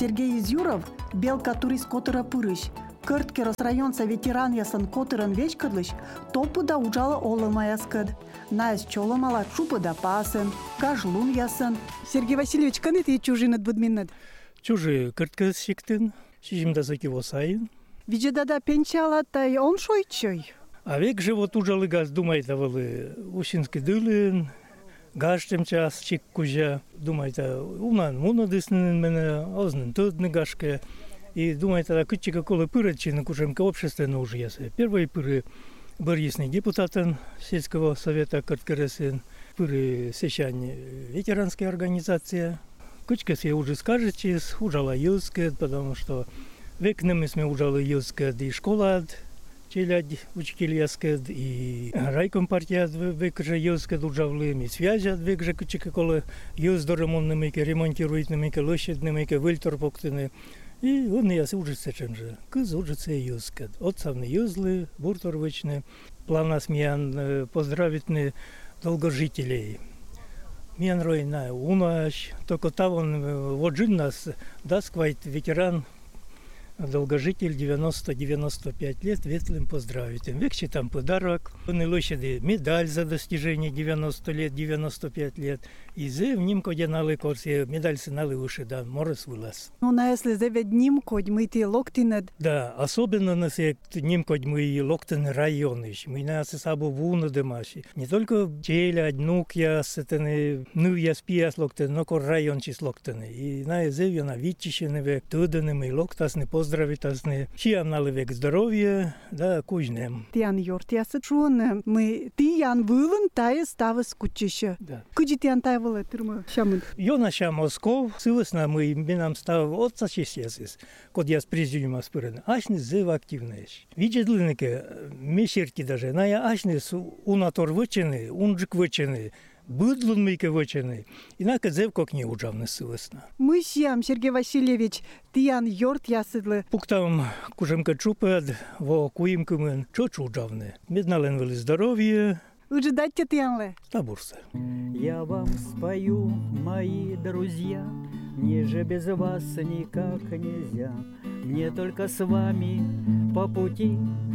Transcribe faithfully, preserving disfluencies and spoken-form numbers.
Сергей Изюров, белка турист котыра пырыш. Кырткерос районса ветеран ясын котырын вечкыдлыш, топуда ужалы олымая скыд. Наэс чолымала чупыда пасын, гажлун ясын. Сергей Васильевич, каны ты чужинат будминнат? Чужи кырткыз шиктин, шижимда заки восайын. Виджедада пенчалатай он шойчой. А век же вот ужалы газ думайта валы ушински дылын, гаштем час чик кужа, думайта уман муна дыснын мене, ознын тыдны гашке. И думайта да кычика колы пырычины кужемка общественного уже ясы. Первые пыры был ясный депутатен сельского совета Кырткересен, пыры сещань ветеранская организация. Кычка себе уже скажете, ужала юскет, потому что векнем мы ужалы юскет и школа челядь учителяскет, и райком партия век же юскет ужавлым, и связят век же кычика колы юздоремонными, ремонтируютными, лощадными, выльторпоктыны. И он я учится чем же. Кыз учится юскет. Отцавны юзлы, бурторвичны, плавна смеян поздравитны долгожителей. Миян ройна унаш, только там он вот жин нас дасквайт ветеран, долгожитель девяносто девяносто пять лет, ветлым поздравить. Векче там подарок, он и лощады медаль за достижение девяносто лет, девяносто пять лет. И зе в ним кодяналы корсе, медаль сыналы уши, да, морос вылаз. Ну, на если зе ведь ним кодь мы ты локтинед. Да, особенно на се ним кодь мы локтин районы, мы на се сабу вуна демаши. Не только челя, однук я сетены, ну я спияс локтин, но кор район чис локтины. И на зе я на витчищены век, туданы мы локтасны поздравитасны. Чиям налый век здоровья, да, кужнем. Тян йорт ясы чуны, мы ты ян вылын тае ставы скучище. Да. Куди тян тае вылы тырмы шамын. Йонаша Москов, сывысна мы минам став отца чистясис, код я с президиума спырен. Ашны зыв активныш. Видят лыныке, мешерки даже, на я ашны унатор вычены, унжик вычены. Быдлун мейке вычены. Инака зев как не ужавны сывысна. Мы сям, Сергей Васильевич, тян йорт ясыдлы. Пуктам кужемка чупад, во куимкымын, чочу ужавны. Меднален вели здоровье. Ujидать те тянлы. Табурса. Я вам спою, мои друзья, мне же без вас никак нельзя. Мне только с вами по пути